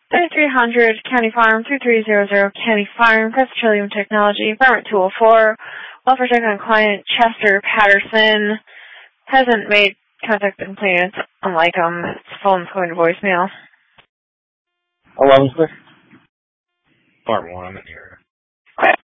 3300 County Farm, 2300 County Farm, Press Petroleum Technology, Environment 204. Welfare check on client Chester Patterson. Hasn't made contact with complainants. Unlike his phone's going to voicemail. Hello, sir. Part 1, I'm in here.